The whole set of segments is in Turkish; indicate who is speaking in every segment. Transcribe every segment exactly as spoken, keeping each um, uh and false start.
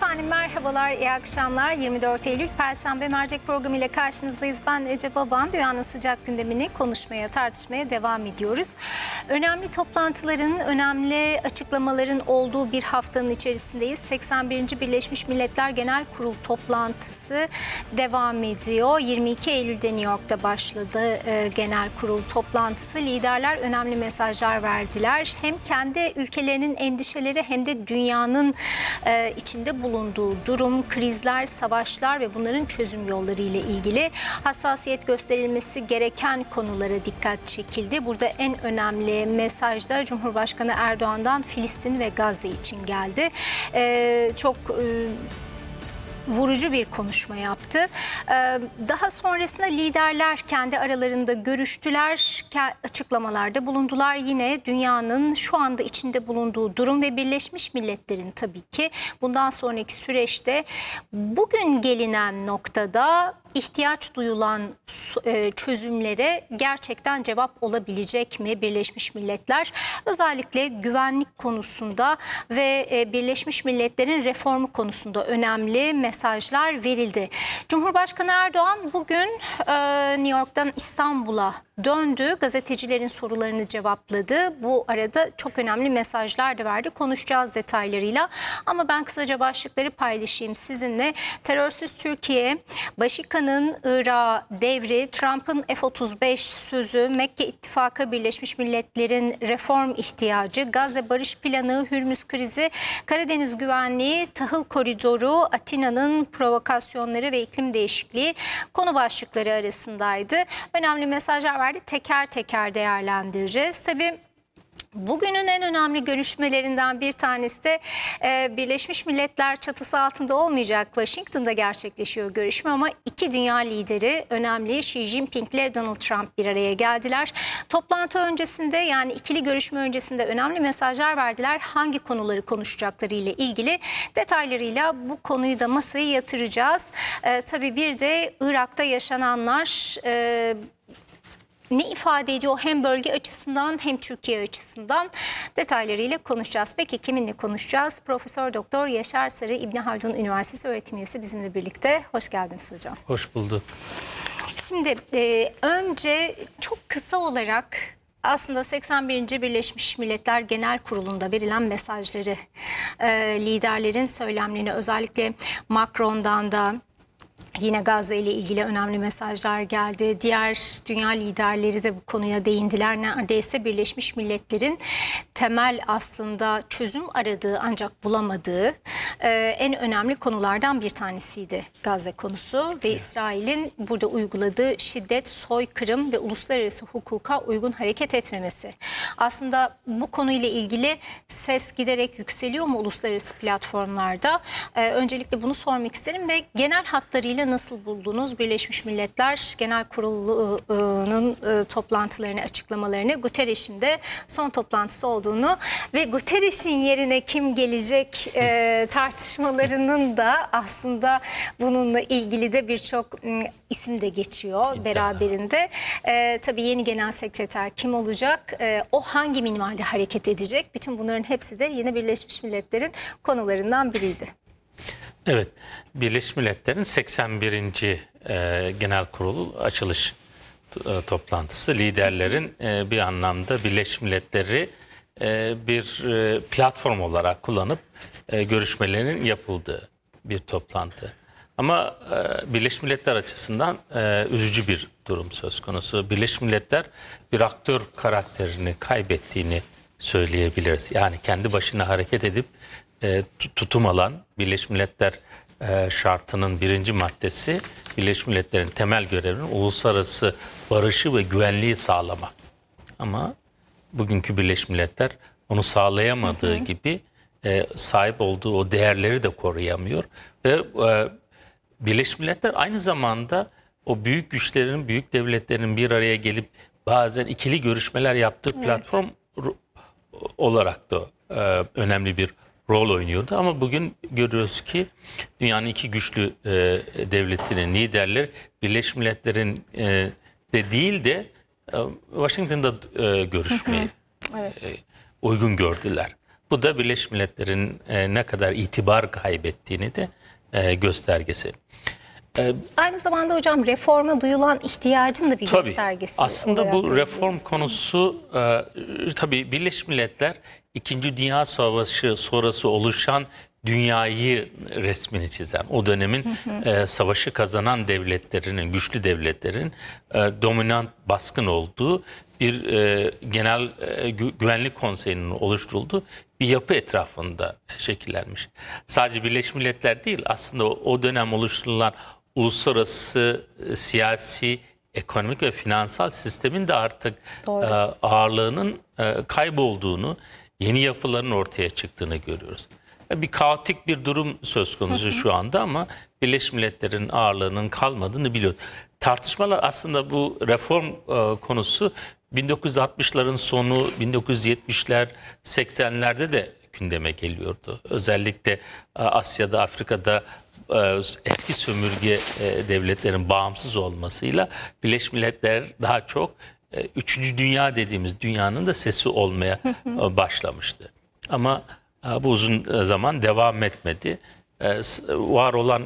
Speaker 1: Efendim merhabalar, iyi akşamlar. yirmi dört Eylül Perşembe mercek programı ile karşınızdayız. Ben Ece Baban. Dünyanın sıcak gündemini konuşmaya, tartışmaya devam ediyoruz. Önemli toplantıların, önemli açıklamaların olduğu bir haftanın içerisindeyiz. seksen birinci Birleşmiş Milletler Genel Kurulu toplantısı devam ediyor. yirmi iki Eylül'de New York'ta başladı e, genel kurul toplantısı. Liderler önemli mesajlar verdiler. Hem kendi ülkelerinin endişeleri hem de dünyanın e, içinde bulunduğu durum, krizler, savaşlar ve bunların çözüm yolları ile ilgili hassasiyet gösterilmesi gereken konulara dikkat çekildi. Burada en önemli mesaj da Cumhurbaşkanı Erdoğan'dan Filistin ve Gazze için geldi. E, çok e, vurucu bir konuşma yaptı. Daha sonrasında liderler kendi aralarında görüştüler, açıklamalarda bulundular. Yine dünyanın şu anda içinde bulunduğu durum ve Birleşmiş Milletler'in tabii ki bundan sonraki süreçte bugün gelinen noktada ihtiyaç duyulan çözümlere gerçekten cevap olabilecek mi Birleşmiş Milletler? Özellikle güvenlik konusunda ve Birleşmiş Milletler'in reformu konusunda önemli mesajlar verildi. Cumhurbaşkanı Erdoğan bugün New York'tan İstanbul'a döndü. Gazetecilerin sorularını cevapladı. Bu arada çok önemli mesajlar da verdi. Konuşacağız detaylarıyla. Ama ben kısaca başlıkları paylaşayım sizinle. Terörsüz Türkiye, Başikan'ın Irak'a devri, Trump'ın F otuz beş sözü, Mekke İttifakı, Birleşmiş Milletler'in reform ihtiyacı, Gazze barış planı, Hürmüz krizi, Karadeniz güvenliği, tahıl koridoru, Atina'nın provokasyonları ve iklim değişikliği konu başlıkları arasındaydı. Önemli mesajlar verdi. Teker teker değerlendireceğiz. Tabii bugünün en önemli görüşmelerinden bir tanesi de e, Birleşmiş Milletler çatısı altında olmayacak. Washington'da gerçekleşiyor görüşme ama iki dünya lideri önemli. Xi Jinping ile Donald Trump bir araya geldiler. Toplantı öncesinde, yani ikili görüşme öncesinde önemli mesajlar verdiler. Hangi konuları konuşacakları ile ilgili detaylarıyla bu konuyu da masaya yatıracağız. E, tabii bir de Irak'ta yaşananlar E, ne ifade ediyor hem bölge açısından hem Türkiye açısından detaylarıyla konuşacağız. Peki kiminle konuşacağız? Profesör Doktor Yaşar Sarı İbni Haldun Üniversitesi öğretim üyesi bizimle birlikte. Hoş geldiniz hocam.
Speaker 2: Hoş bulduk.
Speaker 1: Şimdi e, önce çok kısa olarak aslında seksen birinci Birleşmiş Milletler Genel Kurulu'nda verilen mesajları, e, liderlerin söylemlerini, özellikle Macron'dan da yine Gazze ile ilgili önemli mesajlar geldi. Diğer dünya liderleri de bu konuya değindiler. Neredeyse Birleşmiş Milletler'in temel aslında çözüm aradığı ancak bulamadığı e, en önemli konulardan bir tanesiydi Gazze konusu ve İsrail'in burada uyguladığı şiddet, soykırım ve uluslararası hukuka uygun hareket etmemesi. Aslında bu konuyla ilgili ses giderek yükseliyor mu uluslararası platformlarda? E, öncelikle bunu sormak isterim ve genel hatlarıyla nasıl buldunuz Birleşmiş Milletler Genel Kurulu'nun e, toplantılarını, açıklamalarını, Guterres'in de son toplantısı olduğunu ve Guterres'in yerine kim gelecek e, tartışmalarının da aslında bununla ilgili de birçok isim de geçiyor İddia. beraberinde. E, tabii yeni genel sekreter kim olacak? E, o hangi minvalde hareket edecek? Bütün bunların hepsi de yine Birleşmiş Milletler'in konularından biriydi.
Speaker 2: Evet, Birleşmiş Milletler'in seksen birinci E, Genel Kurulu açılış e, toplantısı. Liderlerin e, bir anlamda Birleşmiş Milletler'i e, bir e, platform olarak kullanıp e, görüşmelerinin yapıldığı bir toplantı. Ama e, Birleşmiş Milletler açısından e, üzücü bir durum söz konusu. Birleşmiş Milletler bir aktör karakterini kaybettiğini söyleyebiliriz. Yani kendi başına hareket edip E, tutum alan Birleşmiş Milletler e, şartının birinci maddesi Birleşmiş Milletler'in temel görevinin uluslararası barışı ve güvenliği sağlama. Ama bugünkü Birleşmiş Milletler onu sağlayamadığı hı hı. gibi e, sahip olduğu o değerleri de koruyamıyor. Ve e, Birleşmiş Milletler aynı zamanda o büyük güçlerin, büyük devletlerin bir araya gelip bazen ikili görüşmeler yaptığı evet. platform olarak da e, önemli bir rol oynuyordu ama bugün görüyoruz ki dünyanın iki güçlü e, devletinin liderleri Birleşmiş Milletler'in e, de değil de e, Washington'da e, görüşmeyi evet. e, uygun gördüler. Bu da Birleşmiş Milletler'in e, ne kadar itibar kaybettiğini de e, göstergesi. E,
Speaker 1: Aynı zamanda hocam reforma duyulan ihtiyacın da bir
Speaker 2: tabii,
Speaker 1: göstergesi.
Speaker 2: aslında bu reform
Speaker 1: görebiliriz.
Speaker 2: konusu e, tabii Birleşmiş Milletler İkinci Dünya Savaşı sonrası oluşan dünyayı resmini çizen, o dönemin hı hı. E, savaşı kazanan devletlerinin, güçlü devletlerin e, dominant, baskın olduğu bir e, genel e, gü güvenlik konseyinin oluşturulduğu bir yapı etrafında şekillenmiş. Sadece Birleşmiş Milletler değil, aslında o, o dönem oluşturulan uluslararası e, siyasi, ekonomik ve finansal sistemin de artık e, ağırlığının e, kaybolduğunu, yeni yapıların ortaya çıktığını görüyoruz. Bir kaotik bir durum söz konusu hı hı. şu anda ama Birleşmiş Milletler'in ağırlığının kalmadığını biliyoruz. Tartışmalar aslında bu reform e, konusu bin dokuz yüz altmışların sonu, bin dokuz yüz yetmişler, seksenlerde de gündeme geliyordu. Özellikle e, Asya'da, Afrika'da e, eski sömürge e, devletlerin bağımsız olmasıyla Birleşmiş Milletler daha çok e, Üçüncü Dünya dediğimiz dünyanın da sesi olmaya e, başlamıştı. Ama bu uzun zaman devam etmedi. Var olan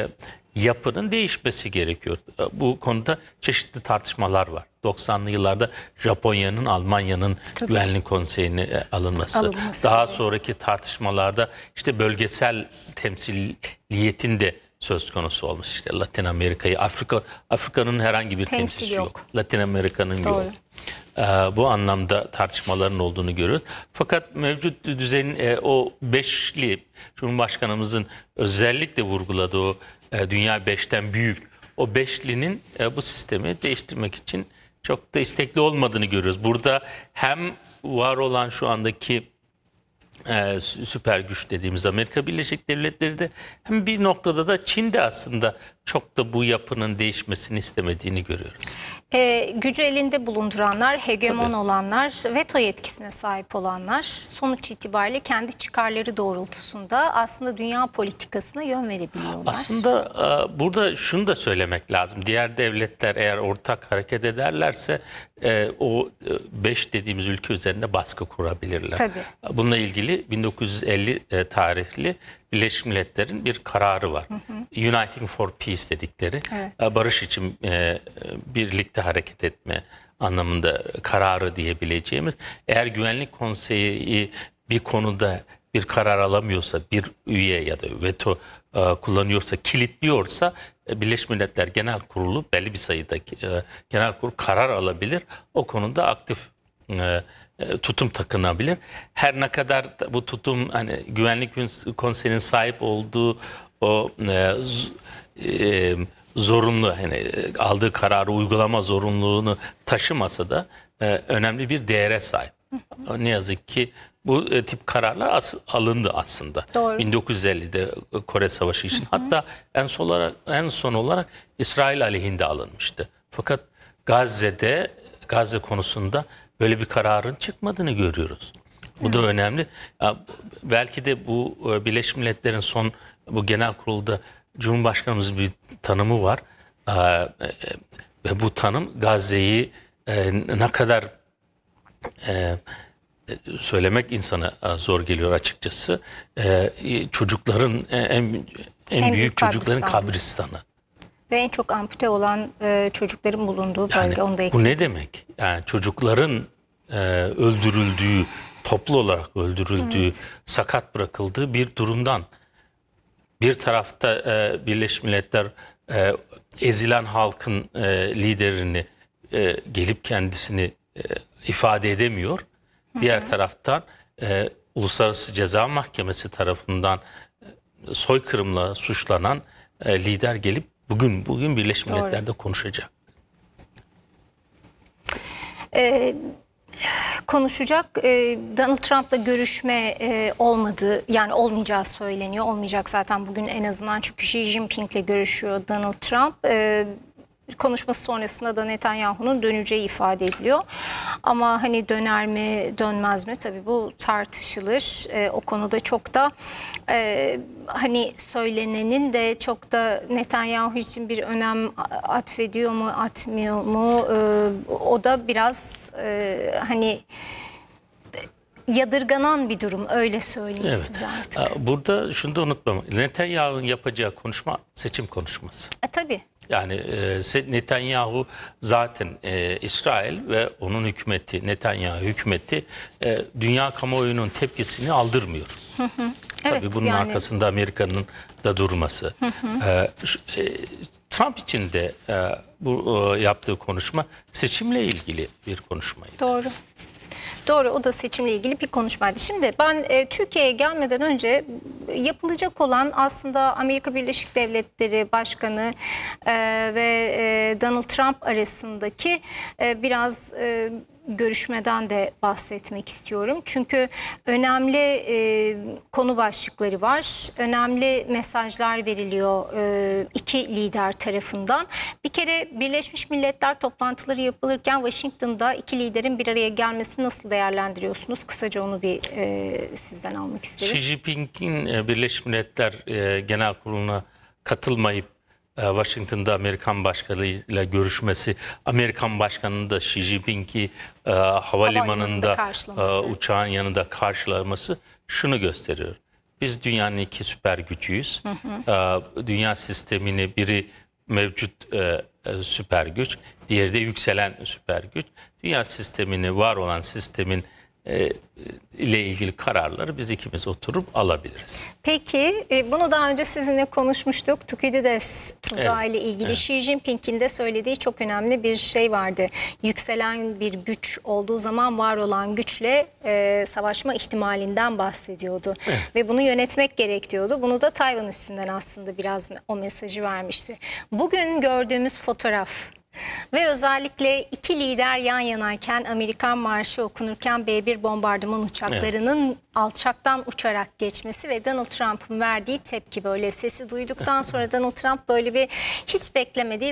Speaker 2: yapının değişmesi gerekiyor. Bu konuda çeşitli tartışmalar var. doksanlı yıllarda Japonya'nın, Almanya'nın Tabii. Güvenlik Konseyi'ne alınması. alınması. Daha sonraki tartışmalarda işte bölgesel temsiliyetin de söz konusu olmuş. İşte Latin Amerika'yı, Afrika, Afrika'nın herhangi bir Temsil temsilcisi yok. yok. Latin Amerika'nın yok. Ee, bu anlamda tartışmaların olduğunu görüyoruz. Fakat mevcut düzenin e, o beşli, Cumhurbaşkanımızın özellikle vurguladığı o e, dünya beşten büyük, o beşlinin e, bu sistemi değiştirmek için çok da istekli olmadığını görüyoruz. Burada hem var olan şu andaki Ee, süper güç dediğimiz Amerika Birleşik Devletleri de hem bir noktada da Çin de aslında çok da bu yapının değişmesini istemediğini görüyoruz.
Speaker 1: E, gücü elinde bulunduranlar, hegemon
Speaker 2: Tabii.
Speaker 1: olanlar, veto yetkisine sahip olanlar sonuç itibariyle kendi çıkarları doğrultusunda aslında dünya politikasına yön verebiliyorlar.
Speaker 2: Aslında e, burada şunu da söylemek lazım. Diğer devletler eğer ortak hareket ederlerse e, o beş dediğimiz ülke üzerinde baskı kurabilirler.
Speaker 1: Tabii.
Speaker 2: Bununla ilgili bin dokuz yüz elli e, tarihli Birleşmiş Milletler'in bir kararı var. Hı hı. Uniting for Peace dedikleri, evet. barış için e, birlikte hareket etme anlamında kararı diyebileceğimiz. Eğer Güvenlik Konseyi bir konuda bir karar alamıyorsa, bir üye ya da veto e, kullanıyorsa, kilitliyorsa e, Birleşmiş Milletler Genel Kurulu belli bir sayıda e, genel kurul karar alabilir. O konuda aktif e, tutum takınabilir. Her ne kadar bu tutum hani Güvenlik Konseyi'nin sahip olduğu o e, e, zorunlu hani aldığı kararı uygulama zorunluluğunu taşımasa da e, önemli bir değere sahip. Ne yazık ki bu e, tip kararlar as alındı aslında. Doğru. bin dokuz yüz ellide Kore Savaşı için. Hı hı. Hatta en son olarak en son olarak İsrail aleyhinde alınmıştı. Fakat Gazze'de Gazze konusunda böyle bir kararın çıkmadığını görüyoruz. Bu evet. da önemli. Belki de bu Birleşmiş Milletler'in son bu genel kurulda Cumhurbaşkanımızın bir tanımı var. Ve bu tanım Gazze'yi ne kadar söylemek insana zor geliyor açıkçası. Çocukların en, en, en büyük, büyük çocukların kabristanı.
Speaker 1: Ve en çok ampute olan e, çocukların bulunduğu bölge.
Speaker 2: Yani,
Speaker 1: onu da
Speaker 2: bu ne demek? Yani çocukların e, öldürüldüğü, toplu olarak öldürüldüğü, evet. sakat bırakıldığı bir durumdan. Bir tarafta e, Birleşmiş Milletler e, ezilen halkın e, liderini e, gelip kendisini e, ifade edemiyor. Hı-hı. Diğer taraftan e, Uluslararası Ceza Mahkemesi tarafından e, soykırımla suçlanan e, lider gelip Bugün bugün Birleşmiş Doğru. Milletler'de konuşacak.
Speaker 1: Ee, konuşacak. Ee, Donald Trump'la görüşme e, olmadı. Yani olmayacağı söyleniyor. Olmayacak zaten bugün en azından. Çünkü Xi Jinping'le görüşüyor Donald Trump. Ee, konuşması sonrasında da Netanyahu'nun döneceği ifade ediliyor. Ama hani döner mi dönmez mi tabii bu tartışılır. E, o konuda çok da e, hani söylenenin de çok da Netanyahu için bir önem atfediyor mu atmıyor mu e, o da biraz e, hani yadırganan bir durum, öyle söyleyeyim
Speaker 2: Evet.
Speaker 1: size artık.
Speaker 2: Burada şunu da unutmam. Netanyahu'nun yapacağı konuşma seçim konuşması.
Speaker 1: E, tabii.
Speaker 2: Yani e, Netanyahu zaten e, İsrail ve onun hükümeti, Netanyahu hükümeti e, dünya kamuoyunun tepkisini aldırmıyor. Hı hı.
Speaker 1: Evet,
Speaker 2: Tabii bunun
Speaker 1: yani...
Speaker 2: arkasında Amerika'nın da durması. Hı hı. E, şu, e, Trump için de e, bu e, yaptığı konuşma seçimle ilgili bir konuşmaydı.
Speaker 1: Doğru. Doğru, o da seçimle ilgili bir konuşmaydı. Şimdi ben e, Türkiye'ye gelmeden önce yapılacak olan aslında Amerika Birleşik Devletleri Başkanı e, ve e, Donald Trump arasındaki e, biraz e, görüşmeden de bahsetmek istiyorum. Çünkü önemli e, konu başlıkları var. Önemli mesajlar veriliyor e, iki lider tarafından. Bir kere Birleşmiş Milletler toplantıları yapılırken Washington'da iki liderin bir araya gelmesini nasıl değerlendiriyorsunuz? Kısaca onu bir e, sizden almak isterim.
Speaker 2: Xi Jinping'in e, Birleşmiş Milletler e, Genel Kurulu'na katılmayıp Washington'da Amerikan başkanıyla görüşmesi, Amerikan başkanının da Xi Jinping'i e, havalimanında e, uçağın yanında karşılaması şunu gösteriyor. Biz dünyanın iki süper gücüyüz. Hı hı. E, dünya sistemini biri mevcut e, e, süper güç, diğeri de yükselen süper güç. Dünya sistemini, var olan sistemin e, ile ilgili kararları biz ikimiz oturup alabiliriz.
Speaker 1: Peki bunu daha önce sizinle konuşmuştuk. Tukidides tuzağı ile ilgili evet. Xi Jinping'in de söylediği çok önemli bir şey vardı. Yükselen bir güç olduğu zaman var olan güçle e, savaşma ihtimalinden bahsediyordu. Evet. Ve bunu yönetmek gerek diyordu. Bunu da Tayvan üstünden aslında biraz o mesajı vermişti. Bugün gördüğümüz fotoğraf ve özellikle iki lider yan yanayken Amerikan Marşı okunurken B bir bombardıman uçaklarının evet. alçaktan uçarak geçmesi ve Donald Trump'ın verdiği tepki, böyle sesi duyduktan sonra Donald Trump böyle bir hiç beklemediği